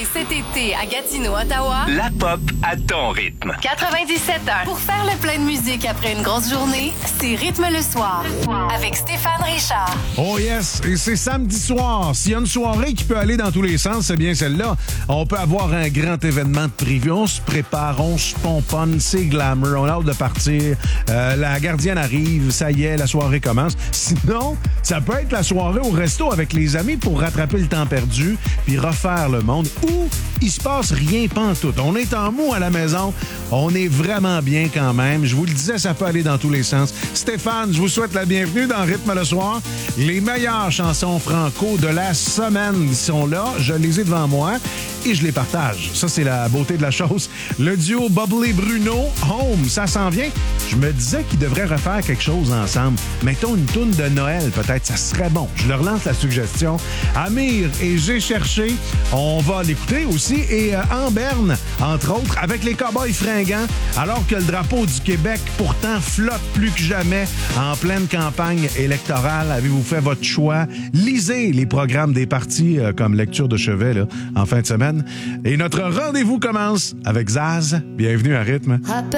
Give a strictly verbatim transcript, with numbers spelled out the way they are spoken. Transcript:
cet été à Gatineau, Ottawa. La pop à ton rythme. quatre-vingt-dix-sept heures. Pour faire le plein de musique après une grosse journée, c'est Rythme le soir. Avec Stéphane Richard. Oh yes, et c'est samedi soir. S'il y a une soirée qui peut aller dans tous les sens, c'est bien celle-là. On peut avoir un grand événement de prévu. On se prépare, on se pomponne, c'est glamour, on a hâte de partir. Euh, la gardienne arrive, ça y est, la soirée commence. Sinon, ça peut être la soirée au resto avec les amis pour rattraper le temps perdu puis refaire le monde. Ou il se passe rien pantoute. On est en mou à la maison. On est vraiment bien quand même. Je vous le disais, ça peut aller dans tous les sens. Stéphane, je vous souhaite la bienvenue dans Rythme le soir. Les meilleures chansons franco de la semaine sont là. Je les ai devant moi et je les partage. Ça, c'est la beauté de la chose. Le duo Bubbly Bruno, Home, ça s'en vient. Je me disais qu'ils devraient refaire quelque chose ensemble. Mettons une toune de Noël, peut-être, ça serait bon. Je leur lance la suggestion. Amir et J'ai cherché, on va l'écouter aussi. Et euh, en berne, entre autres, avec les Cowboys fringants, alors que le drapeau du Québec pourtant flotte plus que jamais en pleine campagne électorale. Avez-vous fait votre choix? Lisez les programmes des partis euh, comme lecture de chevet là, en fin de semaine. Et notre rendez-vous commence avec Zaz. Bienvenue à Rythme.